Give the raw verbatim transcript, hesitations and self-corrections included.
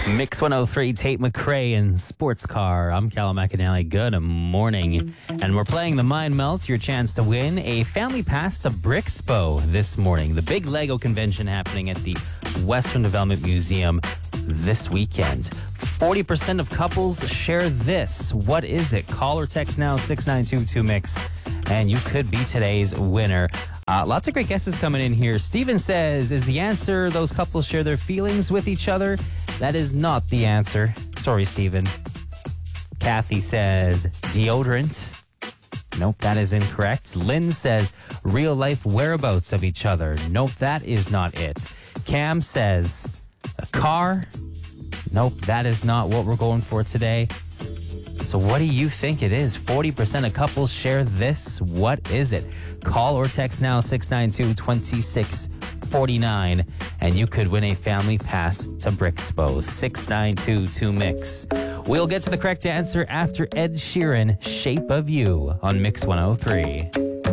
Mix one oh three, Tate McRae and Sports Car. I'm Callum McAnally. Good morning. And we're playing the Mind Melt, your chance to win a family pass to Brixpo this morning. The big Lego convention happening at the Western Development Museum this weekend. forty percent of couples share this. What is it? Call or text now, six nine two two mix, and you could be today's winner. Uh, lots of great guesses coming in here. Steven says, is the answer those couples share their feelings with each other? That is not the answer. Sorry, Steven. Kathy says, deodorant. Nope, that is incorrect. Lynn says, real life whereabouts of each other. Nope, that is not it. Cam says, a car. Nope, that is not what we're going for today. So what do you think it is? forty percent of couples share this. What is it? Call or text now, six nine two, two six four nine, and you could win a family pass to Brixpo. six nine two two mix. We'll get to the correct answer after Ed Sheeran, Shape of You on Mix one oh three.